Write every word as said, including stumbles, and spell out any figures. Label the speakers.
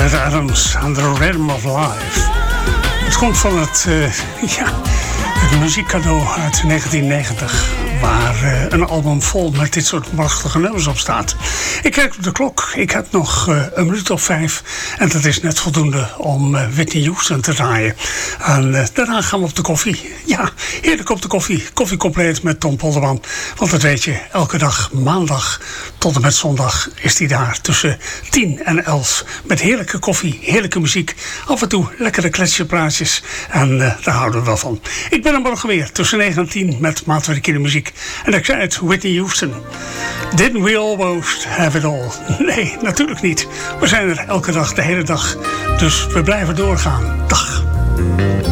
Speaker 1: Brad Adams aan The Rhythm of Life. Het komt van het, uh, ja, het muziekcadeau uit negentien negentig... waar uh, een album vol met dit soort machtige nummers op staat. Ik kijk op de klok. Ik heb nog uh, een minuut of vijf. En dat is net voldoende om uh, Whitney Houston te draaien. En uh, daarna gaan we op de koffie. Ja, heerlijk op de koffie. Koffie compleet met Tom Polderman. Want dat weet je, elke dag maandag tot en met zondag is hij daar tussen tien en elf. Met heerlijke koffie, heerlijke muziek. Af en toe lekkere kletsjepraatjes. En uh, daar houden we wel van. Ik ben er morgen weer tussen negen en tien met Maatwerk in de muziek. En ik zei het, Whitney Houston. Didn't we almost have it all? Nee, natuurlijk niet. We zijn er elke dag, de hele dag. Dus we blijven doorgaan. Dag.